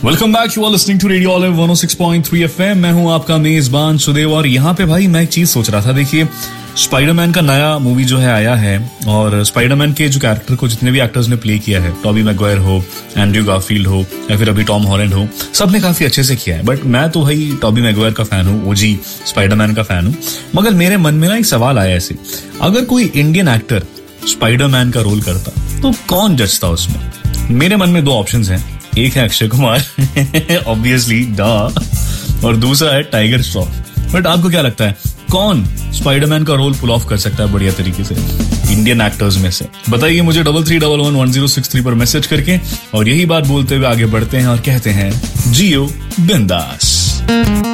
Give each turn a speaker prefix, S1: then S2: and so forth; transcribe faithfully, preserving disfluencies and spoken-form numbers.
S1: Welcome back, you are listening to radio olive one O six point three FM. मैं हूं आपका मेजबान सुदेव और यहाँ पे भाई मैं एक चीज सोच रहा था। देखिए, स्पाइडरमैन का नया मूवी जो है आया है और स्पाइडरमैन के जो कैरेक्टर को जितने भी एक्टर्स ने प्ले किया है, टॉबी मैगवायर हो, एंड्रयू गारफील्ड हो या फिर अभी टॉम हॉलैंड हो, सबने काफी अच्छे से किया है। बट मैं तो भाई टॉबी मैगवायर का फैन हूँ, ओजी स्पाइडरमैन का फैन हूँ। मगर मेरे मन में ना एक सवाल आया ऐसे, अगर कोई इंडियन एक्टर स्पाइडरमैन का रोल करता तो कौन जचता उसमें? मेरे मन में दो ऑप्शंस हैं, एक है अक्षय कुमार ऑब्वियसली डा, और दूसरा है टाइगर श्रॉफ। बट आपको क्या लगता है कौन स्पाइडरमैन का रोल पुल ऑफ कर सकता है बढ़िया तरीके से इंडियन एक्टर्स में से? बताइए मुझे double three double one one zero six three पर मैसेज करके। और यही बात बोलते हुए आगे बढ़ते हैं और कहते हैं जियो बिंदास।